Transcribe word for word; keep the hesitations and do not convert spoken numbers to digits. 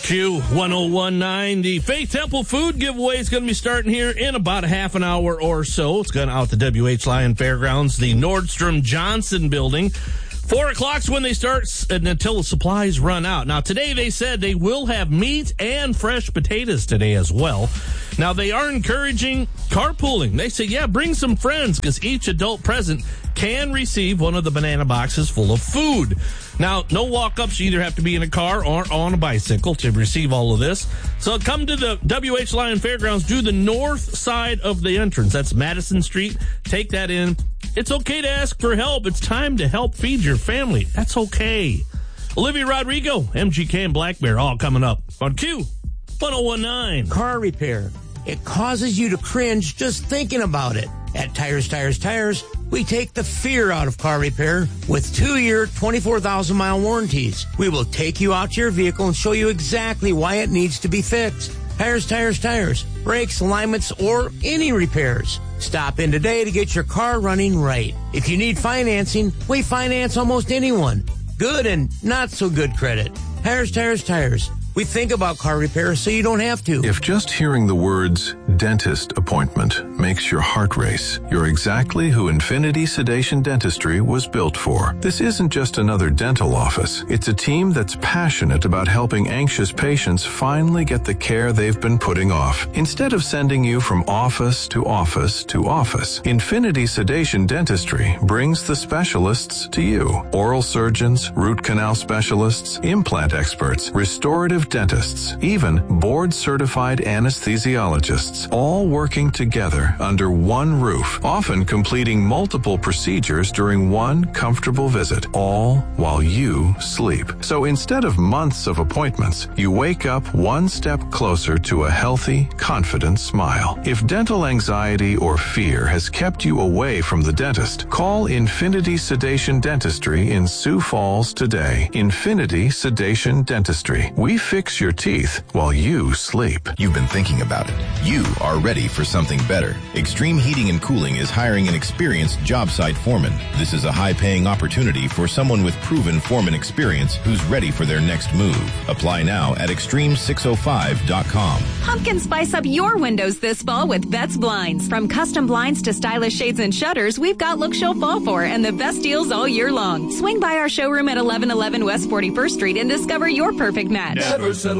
Q one oh one nine. The Faith Temple food giveaway is going to be starting here in about a half an hour or so. It's going out the W H Lyon Fairgrounds, the Nordstrom Johnson building. Four o'clock's when they start and until the supplies run out. Now, today they said they will have meat and fresh potatoes today as well. Now, they are encouraging carpooling. They say, yeah, bring some friends because each adult present can receive one of the banana boxes full of food. Now, no walk-ups. You either have to be in a car or on a bicycle to receive all of this. So come to the W H Lyon Fairgrounds. Do the north side of the entrance. That's Madison Street. Take that in. It's okay to ask for help. It's time to help feed your family. That's okay. Olivia Rodrigo, M G K, and Black Bear all coming up on Q one oh one nine. Car repair. It causes you to cringe just thinking about it. At Tires, Tires, Tires, we take the fear out of car repair with two-year, twenty-four thousand mile warranties. We will take you out to your vehicle and show you exactly why it needs to be fixed. Tires, Tires, Tires, brakes, alignments, or any repairs. Stop in today to get your car running right. If you need financing, we finance almost anyone. Good and not so good credit. Tires, Tires, Tires. We think about car repair so you don't have to. If just hearing the words dentist appointment makes your heart race, you're exactly who Infinity Sedation Dentistry was built for. This isn't just another dental office. It's a team that's passionate about helping anxious patients finally get the care they've been putting off. Instead of sending you from office to office to office, Infinity Sedation Dentistry brings the specialists to you. Oral surgeons, root canal specialists, implant experts, restorative dentists, even board-certified anesthesiologists, all working together under one roof, often completing multiple procedures during one comfortable visit, all while you sleep. So instead of months of appointments, you wake up one step closer to a healthy, confident smile. If dental anxiety or fear has kept you away from the dentist, call Infinity Sedation Dentistry in Sioux Falls today. Infinity Sedation Dentistry. We fix your teeth while you sleep. You've been thinking about it. You are ready for something better. Extreme Heating and Cooling is hiring an experienced job site foreman. This is a high-paying opportunity for someone with proven foreman experience who's ready for their next move. Apply now at extreme six oh five dot com. Pumpkin spice up your windows this fall with Betts Blinds. From custom blinds to stylish shades and shutters, we've got look show fall for and the best deals all year long. Swing by our showroom at eleven eleven West forty-first Street and discover your perfect match. Never settle